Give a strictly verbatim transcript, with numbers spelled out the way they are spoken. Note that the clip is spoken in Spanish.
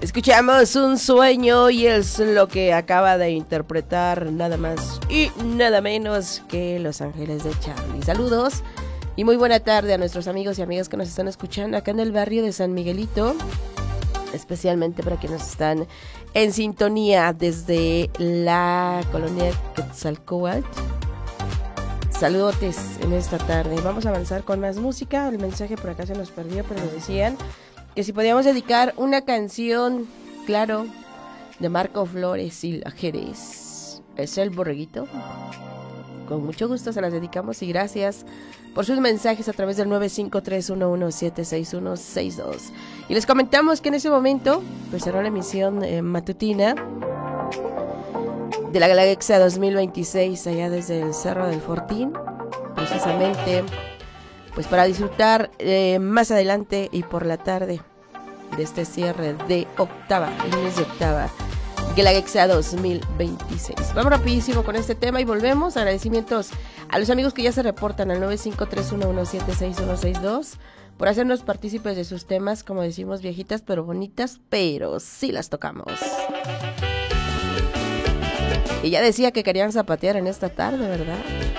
Escuchamos Un Sueño y es lo que acaba de interpretar nada más y nada menos que Los Ángeles de Charly. Saludos y muy buena tarde a nuestros amigos y amigas que nos están escuchando acá en el barrio de San Miguelito, especialmente para quienes están en sintonía desde la colonia Quetzalcóatl. Saludotes en esta tarde. Vamos a avanzar con más música. El mensaje por acá se nos perdió, pero nos decían que si podíamos dedicar una canción, claro, de Marco Flores y La Jerez. ¿Es el borreguito? Con mucho gusto se las dedicamos y gracias por sus mensajes a través del nueve cinco tres uno uno siete seis uno seis dos. Y les comentamos que en ese momento pues cerró la emisión eh, matutina de la Galaxia dos mil veintiséis allá desde el Cerro del Fortín, precisamente pues para disfrutar eh, más adelante y por la tarde de este cierre de octava, lunes de octava, Galaxia dos mil veintiséis. Vamos rapidísimo con este tema y volvemos. Agradecimientos a los amigos que ya se reportan al nueve cinco tres uno uno siete seis uno seis dos por hacernos partícipes de sus temas, como decimos, viejitas pero bonitas, pero sí las tocamos. Y ya decía que querían zapatear en esta tarde, ¿verdad?